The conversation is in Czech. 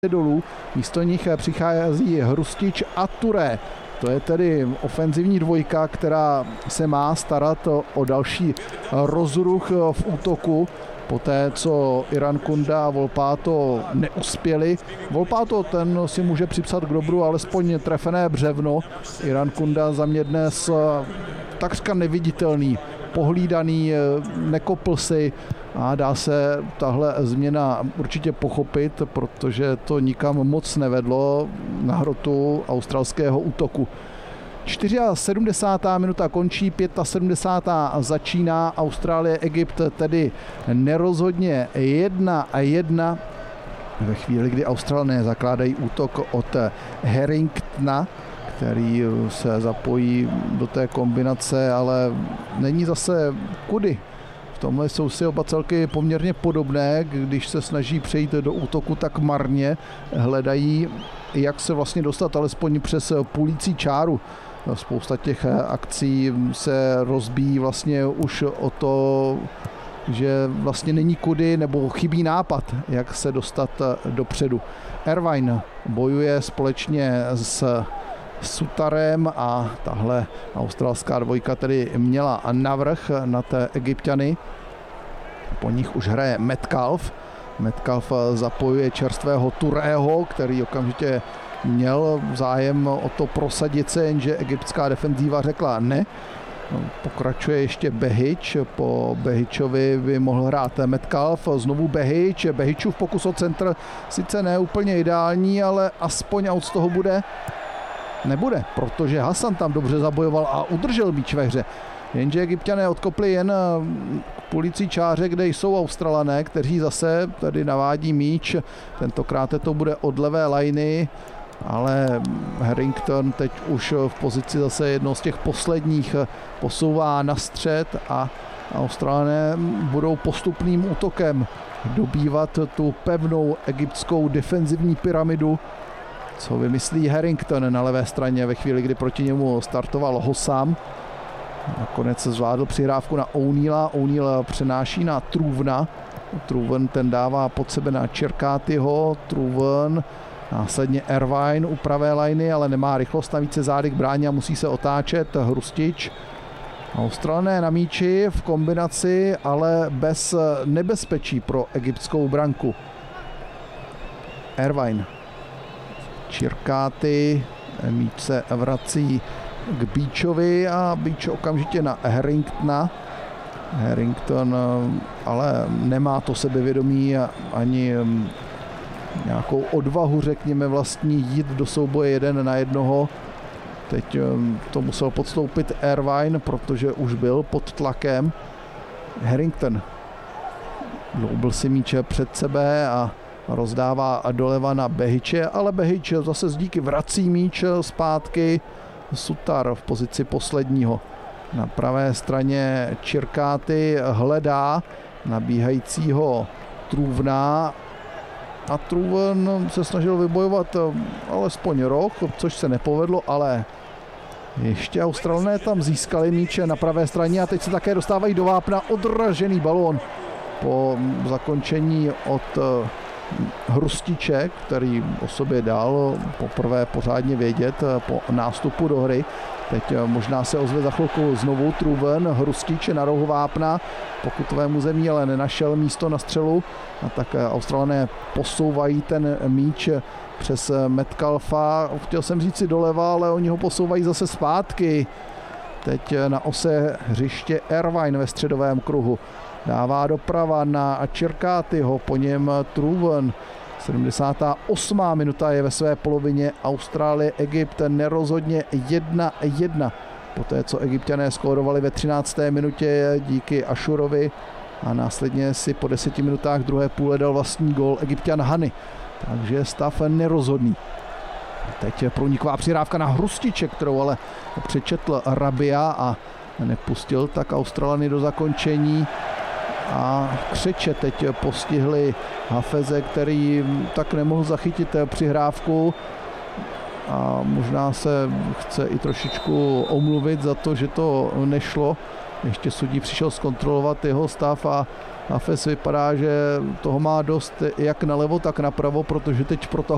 dolů. Místo nich přichází Hrustič a Touré. To je tedy ofenzivní dvojka, která se má starat o další rozruch v útoku. Poté, co Irankunda a Volpato neuspěli. Volpato ten si může připsat k dobru alespoň trefené břevno. Irankunda za mě dnes takřka neviditelný, pohlídaný, nekopl si a dá se tahle změna určitě pochopit, protože to nikam moc nevedlo na hrotu australského útoku. 74. minuta končí, 75. začíná. Austrálie, Egypt tedy nerozhodně 1-1. Ve chvíli, kdy Australané zakládají útok od Harringtona, který se zapojí do té kombinace, ale není zase kudy. V tomhle jsou si oba celky poměrně podobné, když se snaží přejít do útoku, tak marně hledají, jak se vlastně dostat alespoň přes půlící čáru. Spousta těch akcí se rozbíjí vlastně už o to, že vlastně není kudy nebo chybí nápad, jak se dostat dopředu. Irvine bojuje společně s Sutarem a tahle australská dvojka tedy měla navrch nad Egypťany. Po nich už hraje Metcalf. Metcalf zapojuje čerstvého Tourého, který okamžitě měl zájem o to prosadit se, jenže egyptská defenzíva řekla ne. Pokračuje ještě Behič, po Behičovi by mohl hrát Metcalf, znovu Behič, Behičův pokus o centr, sice ne úplně ideální, ale aspoň out z toho nebude, protože Hasan tam dobře zabojoval a udržel míč ve hře. Jenže Egypťané odkopli jen k půlící čáře, kde jsou Australané, kteří zase tady navádí míč. Tentokrát to bude od levé lajny, ale Harrington teď už v pozici zase jednou z těch posledních posouvá na střed a Australané budou postupným útokem dobývat tu pevnou egyptskou defenzivní pyramidu. Co vymyslí Harrington na levé straně ve chvíli, kdy proti němu startoval Hossam. Nakonec se zvládl přihrávku na O'Neilla. O'Neill přenáší na Truvna. Truven ten dává pod sebe na Čirkátyho. Truven, následně Irvine u pravé lajny, ale nemá rychlost, navíc se zády k bráně a musí se otáčet. Hrustič. Australané na míči v kombinaci, ale bez nebezpečí pro egyptskou branku. Irvine. Čirkáty, míč se vrací k Beachovi a Beach okamžitě na Harringtona. Harrington ale nemá to sebevědomí ani nějakou odvahu, řekněme, vlastní jít do souboje 1 na 1. Teď to musel podstoupit Irvine, protože už byl pod tlakem. Harrington dloubil si míče před sebe a rozdává doleva na Behiče, ale Behič zase z díky vrací míč zpátky. Sutar v pozici posledního. Na pravé straně Čirkáty hledá nabíhajícího Truvna a Truven se snažil vybojovat alespoň roh, což se nepovedlo, ale ještě Australané tam získali míče na pravé straně a teď se také dostávají do vápna. Odražený balón po zakončení od Hrustiče, který o sobě dal poprvé pořádně vědět po nástupu do hry. Teď možná se ozve za chvilku znovu Truven, Hrustič na rohu vápna, pokutovému zemí, ale nenašel místo na střelu. A tak Australané posouvají ten míč přes Metcalfa. Chtěl jsem říct si doleva, ale oni ho posouvají zase zpátky. Teď na ose hřiště Irvine ve středovém kruhu. Dává doprava na Čirkátyho, po něm Truven. 78. minuta je ve své polovině. Austrálie, Egypt nerozhodně 1-1. Poté, co Egypťané skórovali ve 13. minutě díky Ashurovi a následně si po 10 minutách druhé půle dal vlastní gól Egypťan Hany. Takže stav nerozhodný. Teď je proniková přihrávka na Hrustiče, kterou ale přečetl Rabia a nepustil tak Australany do zakončení. A Křeče teď postihli Hafeze, který tak nemohl zachytit přihrávku a možná se chce i trošičku omluvit za to, že to nešlo. Ještě sudí přišel zkontrolovat jeho stav a Hafez vypadá, že toho má dost jak nalevo, tak napravo, protože teď protahuje